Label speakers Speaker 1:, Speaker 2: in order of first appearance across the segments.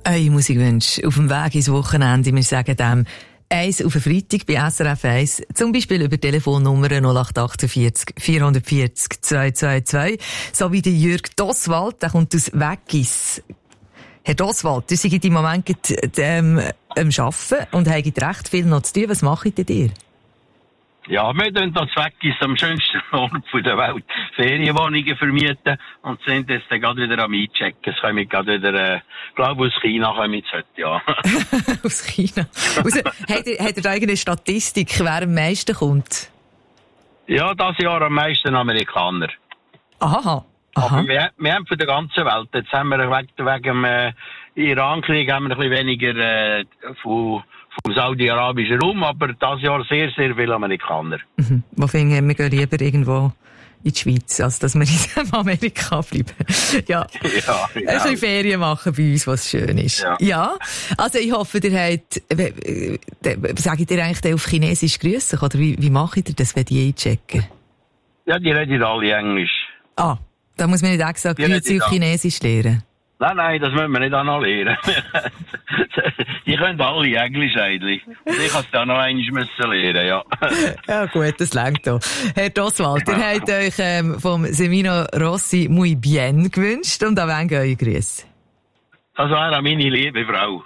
Speaker 1: Eure Musikwünsche auf dem Weg ins Wochenende, wir sagen dem eins auf den Freitag bei SRF 1, zum Beispiel über Telefonnummer 0848 440 222, so wie der Jürg Doswald, der kommt aus Weggis. Herr Doswald, ihr seid im Moment am Arbeiten und habt recht viel noch zu tun. Was macht ihr?
Speaker 2: Ja, wir tun das Weggis am schönsten Ort der Welt Ferienwohnungen vermieten und sind jetzt dann gerade wieder am Einchecken. Es kommen gerade wieder, glaube aus China kommen jetzt heute, ja.
Speaker 1: Aus China. Habt ihr da irgendeine Statistik, wer am meisten kommt?
Speaker 2: Ja, das Jahr am meisten Amerikaner.
Speaker 1: Aha.
Speaker 2: Aber wir haben von der ganzen Welt. Jetzt haben wir wegen dem Iran-Krieg haben wir ein bisschen weniger vom saudi-arabischen Raum, aber das Jahr sehr, sehr viele Amerikaner.
Speaker 1: Mhm. Wo finden wir gehen lieber irgendwo in die Schweiz, als dass wir in Amerika bleiben. Ja.
Speaker 2: Ja, genau.
Speaker 1: Ein bisschen Ferien machen bei uns, was schön ist. Ja. Also ich hoffe, ihr habt, sagt ihr eigentlich auf Chinesisch grüßen, oder wie macht ihr das, wenn die einchecken?
Speaker 2: Ja, die reden alle Englisch.
Speaker 1: Ah, da muss man nicht extra Grüezi auf Chinesisch lernen.
Speaker 2: Nein, das müssen wir nicht auch noch lernen. Die können alle Englisch eigentlich. Und ich muss da noch einmal lernen, ja.
Speaker 1: Ja gut, das reicht doch. Herr Doswald, ihr habt euch vom Semino Rossi muy bien gewünscht und an wen gehen eure Grüße?
Speaker 2: Das wäre meine liebe Frau.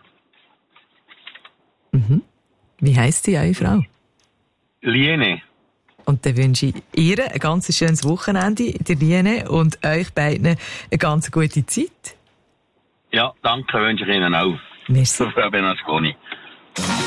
Speaker 1: Mhm. Wie heisst sie, eure Frau?
Speaker 2: Liene.
Speaker 1: Und dann wünsche ich ihr ein ganz schönes Wochenende, der Liene, und euch beiden eine ganz gute Zeit.
Speaker 2: Ja, danke, wünsche ich Ihnen auch.
Speaker 1: Merci.
Speaker 2: Frau Benasconi.